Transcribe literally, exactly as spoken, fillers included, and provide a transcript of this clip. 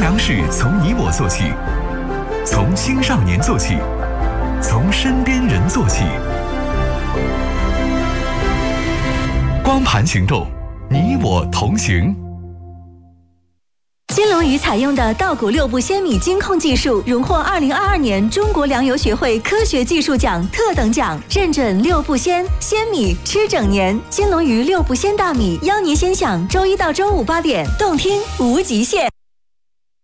粮食从你我做起，从青少年做起，从身边人做起。光盘行动，你我同行。 金龙鱼采用的稻谷六步鲜米精控技术，荣获二零二二年中国粮油学会科学技术奖特等奖，认准六步鲜，鲜米吃整年。金龙鱼六步鲜大米，邀您先享周一到周五八点，动听无极限。